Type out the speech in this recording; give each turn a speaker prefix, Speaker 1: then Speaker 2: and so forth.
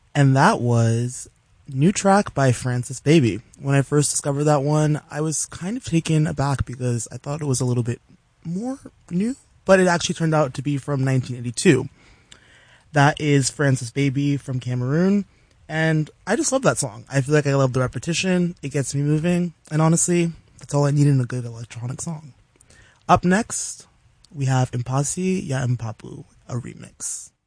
Speaker 1: And that was New Track by Francis Baby. When I first discovered that one, I was kind of taken aback because I thought it was a little bit more new, but it actually turned out to be from 1982. That is Francis Baby from Cameroon, and I just love that song. I feel like I love the repetition, it gets me moving, and honestly, that's all I need in a good electronic song. Up next, we have Impasi Ya Mpapu, a remix.